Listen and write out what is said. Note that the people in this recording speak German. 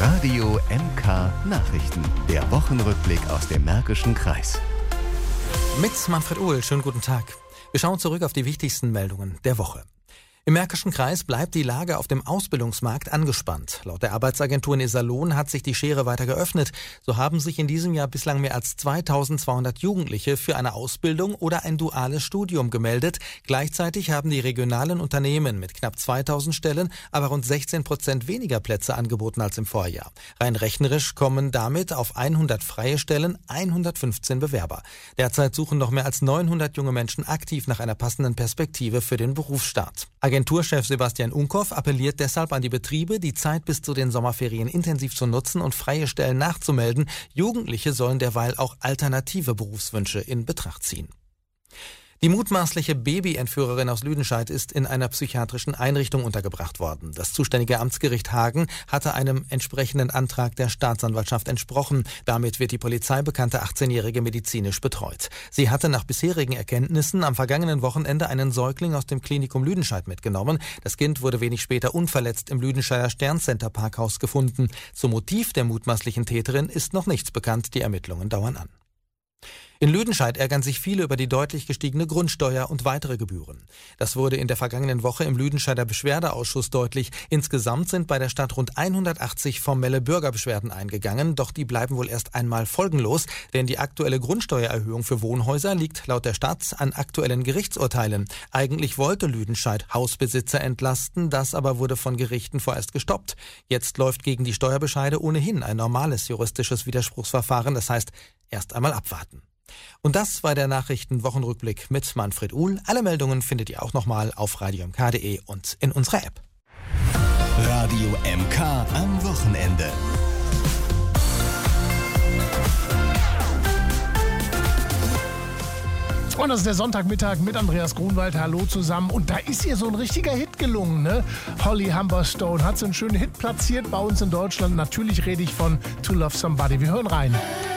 Radio MK Nachrichten. Der Wochenrückblick aus dem Märkischen Kreis. Mit Manfred Uhl, schönen guten Tag. Wir schauen zurück auf die wichtigsten Meldungen der Woche. Im Märkischen Kreis bleibt die Lage auf dem Ausbildungsmarkt angespannt. Laut der Arbeitsagentur in Iserlohn hat sich die Schere weiter geöffnet. So haben sich in diesem Jahr bislang mehr als 2200 Jugendliche für eine Ausbildung oder ein duales Studium gemeldet. Gleichzeitig haben die regionalen Unternehmen mit knapp 2000 Stellen aber rund 16% weniger Plätze angeboten als im Vorjahr. Rein rechnerisch kommen damit auf 100 freie Stellen 115 Bewerber. Derzeit suchen noch mehr als 900 junge Menschen aktiv nach einer passenden Perspektive für den Berufsstart. Agenturchef Sebastian Unkoff appelliert deshalb an die Betriebe, die Zeit bis zu den Sommerferien intensiv zu nutzen und freie Stellen nachzumelden. Jugendliche sollen derweil auch alternative Berufswünsche in Betracht ziehen. Die mutmaßliche Babyentführerin aus Lüdenscheid ist in einer psychiatrischen Einrichtung untergebracht worden. Das zuständige Amtsgericht Hagen hatte einem entsprechenden Antrag der Staatsanwaltschaft entsprochen. Damit wird die polizeibekannte 18-Jährige medizinisch betreut. Sie hatte nach bisherigen Erkenntnissen am vergangenen Wochenende einen Säugling aus dem Klinikum Lüdenscheid mitgenommen. Das Kind wurde wenig später unverletzt im Lüdenscheider Sterncenter Parkhaus gefunden. Zum Motiv der mutmaßlichen Täterin ist noch nichts bekannt. Die Ermittlungen dauern an. In Lüdenscheid ärgern sich viele über die deutlich gestiegene Grundsteuer und weitere Gebühren. Das wurde in der vergangenen Woche im Lüdenscheider Beschwerdeausschuss deutlich. Insgesamt sind bei der Stadt rund 180 formelle Bürgerbeschwerden eingegangen, doch die bleiben wohl erst einmal folgenlos, denn die aktuelle Grundsteuererhöhung für Wohnhäuser liegt laut der Stadt an aktuellen Gerichtsurteilen. Eigentlich wollte Lüdenscheid Hausbesitzer entlasten, das aber wurde von Gerichten vorerst gestoppt. Jetzt läuft gegen die Steuerbescheide ohnehin ein normales juristisches Widerspruchsverfahren, das heißt, erst einmal abwarten. Und das war der Nachrichtenwochenrückblick mit Manfred Uhl. Alle Meldungen findet ihr auch nochmal auf radiomk.de und in unserer App. Radio MK am Wochenende. Und das ist der Sonntagmittag mit Andreas Grunwald. Hallo zusammen. Und da ist ihr so ein richtiger Hit gelungen, ne? Holly Humberstone hat so einen schönen Hit platziert bei uns in Deutschland. Natürlich rede ich von To Love Somebody. Wir hören rein.